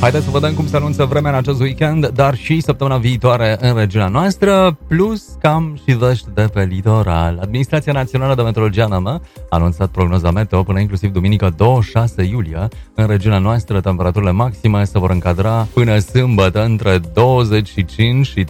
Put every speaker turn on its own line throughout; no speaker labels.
Haideți să vedem cum se anunță vremea în acest weekend, dar și săptămâna viitoare în regiunea noastră, plus cam și vești de pe litoral. Administrația Națională de Meteorologie ANM a anunțat prognoza meteo până inclusiv duminică 26 iulie. În regiunea noastră, temperaturile maxime se vor încadra până sâmbătă între 25 și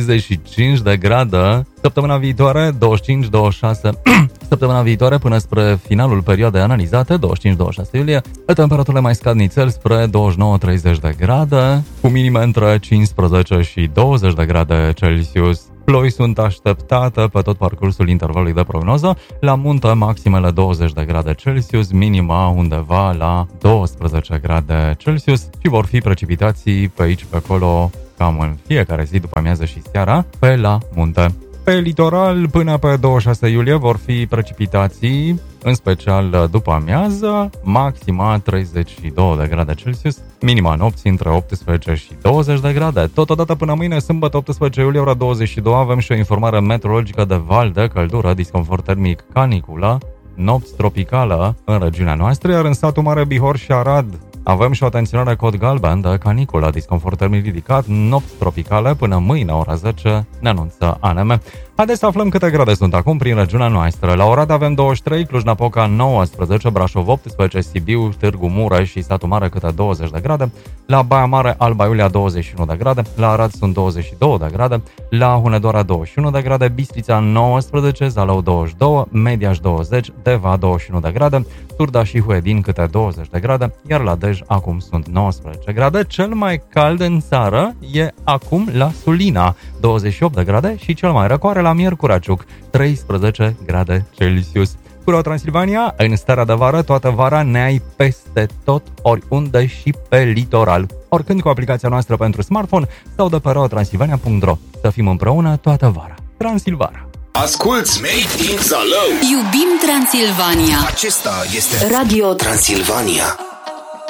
35 de grade. Săptămâna viitoare, 25-26, săptămâna viitoare până spre finalul perioadei analizate, 25-26 iulie, temperaturile mai scad nițel spre 29-30 de grade, cu minime între 15 și 20 de grade Celsius. Ploi sunt așteptate pe tot parcursul intervalului de prognoză, la munte maximele 20 de grade Celsius, minima undeva la 12 grade Celsius și vor fi precipitații pe aici, pe acolo, cam în fiecare zi după amiază și seara, pe la munte. Pe litoral, până pe 26 iulie, vor fi precipitații, în special după amiază, maxima 32 de grade Celsius, minima nopții între 18 și 20 de grade. Totodată până mâine, sâmbătă 18 iulie, ora 22, avem și o informare meteorologică de val de căldură, disconfort termic, caniculă, nopți tropicală în regiunea noastră, iar în satul Mare Bihor și Arad avem și o atenționare cod galben de caniculă, disconfort termic ridicat, nopți tropicale până mâine, ora 10, ne anunță ANM. Haideți să aflăm câte grade sunt acum prin regiunea noastră. La Oradea avem 23, Cluj-Napoca 19, Brașov 18, Sibiu, Târgu Mureș și Satul Mare câte 20 de grade. La Baia Mare, Alba Iulia 21 de grade, la Arad sunt 22 de grade, la Hunedoara 21 de grade, Bistrița 19, Zalău 22, Mediaș 20, Deva 21 de grade, Turda și Huedin câte 20 de grade, iar la Dej acum sunt 19 grade. Cel mai cald în țară e acum la Sulina, 28 de grade și cel mai răcoare la Miercuraciuc, 13 grade Celsius. Cu Transilvania, în starea de vară, toată vara ne ai peste tot, oriunde și pe litoral. Oricând cu aplicația noastră pentru smartphone sau de pe radiotransilvania.ro. Să fim împreună toată vara. Transilvania.
Asculți Made in Zalău.
Iubim Transilvania.
Acesta este Radio Transilvania.